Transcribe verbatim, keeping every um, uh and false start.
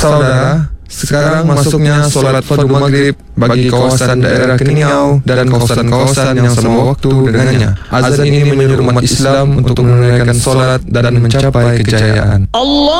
Saudara, sekarang masuknya solat fardu maghrib bagi kawasan daerah Keningiau dan kawasan-kawasan yang sama waktu dengannya. Azan ini menyuruh umat Islam untuk menunaikan solat dan mencapai kejayaan. Allah